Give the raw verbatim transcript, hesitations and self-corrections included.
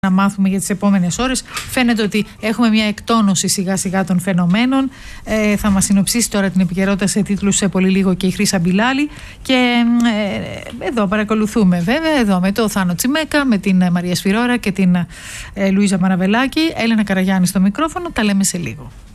να μάθουμε για τις επόμενες ώρες. Φαίνεται ότι έχουμε μια εκτόνωση σιγά σιγά των φαινομένων. Ε, θα μας συνοψίσει τώρα την επικαιρότητα σε τίτλους σε πολύ λίγο και η Χρύσα Μπιλάλη. Και ε, εδώ παρακολουθούμε βέβαια, εδώ με το Θάνο Τσιμέκα, με την Μαρία Σφυρώρα και την ε, Λουίζα Μαραβελάκη. Έλενα Καραγιάννη στο μικρόφωνο. Τα λέμε σε λίγο.